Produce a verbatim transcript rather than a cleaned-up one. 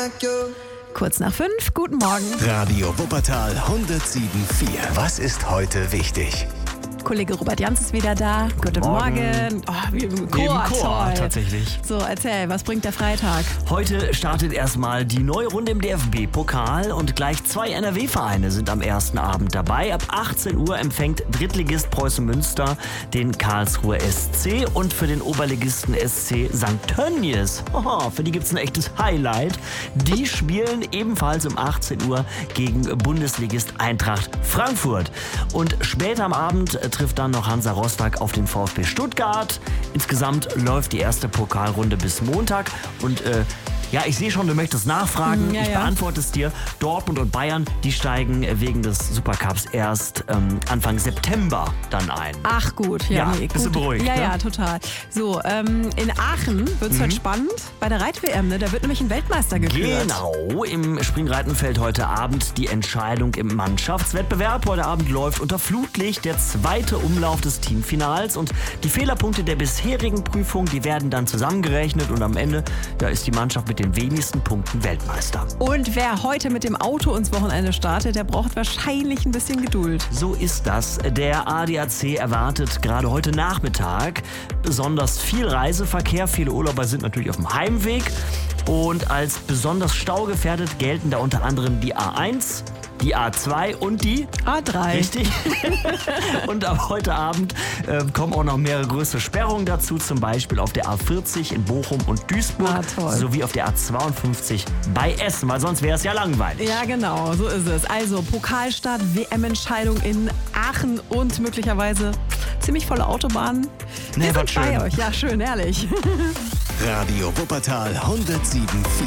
Kurz nach fünf, guten Morgen. Radio Wuppertal hundertsieben Komma vier. Was ist heute wichtig? Kollege Robert Jans ist wieder da. Guten Morgen. Morgen. Oh, wie im Chor, Wie im Chor, toll. tatsächlich. So, erzähl, was bringt der Freitag? Heute startet erstmal die neue Runde im D F B-Pokal und gleich zwei N R W-Vereine sind am ersten Abend dabei. Ab achtzehn Uhr empfängt Drittligist Preußen Münster den Karlsruher S C und für den Oberligisten S C Sankt Tönnies. Haha, für die gibt's ein echtes Highlight. Die spielen ebenfalls um achtzehn Uhr gegen Bundesligist Eintracht Frankfurt. Und später am Abend trifft dann noch Hansa Rostock auf den VfB Stuttgart. Insgesamt läuft die erste Pokalrunde bis Montag und äh, ja, ich sehe schon, du möchtest nachfragen. Ja, ich ja. beantworte es dir. Dortmund und Bayern, die steigen wegen des Supercups erst ähm, Anfang September dann ein. Ach gut, ja, Ja, nee, bist du gut. beruhigt, Ja, ne? ja, total. So, ähm, in Aachen wird es heute spannend bei der Reit-W M, ne? Da wird nämlich ein Weltmeister gekürt. Genau, im Springreiten fällt heute Abend die Entscheidung im Mannschaftswettbewerb. Heute Abend läuft unter Flutlicht der zweite Umlauf des Teamfinals und die Fehlerpunkte der bisherigen Prüfung, die werden dann zusammengerechnet und am Ende, da ist die Mannschaft mit den wenigsten Punkten Weltmeister. Und wer heute mit dem Auto ins Wochenende startet, der braucht wahrscheinlich ein bisschen Geduld. So ist das. Der A D A C erwartet gerade heute Nachmittag besonders viel Reiseverkehr. Viele Urlauber sind natürlich auf dem Heimweg. Und als besonders staugefährdet gelten da unter anderem die A eins, die A zwei und die A drei. Richtig. Und ab heute Abend äh, kommen auch noch mehrere größere Sperrungen dazu, zum Beispiel auf der A vierzig in Bochum und Duisburg Ah, toll. sowie auf der A zweiundfünfzig bei Essen, weil sonst wäre es ja langweilig. Ja, genau, so ist es. Also Pokalstart, W M-Entscheidung in Aachen und möglicherweise ziemlich volle Autobahnen. Wir Nee, sind wird bei schön. euch. Ja, schön, ehrlich. Radio Wuppertal hundertsieben Komma vier.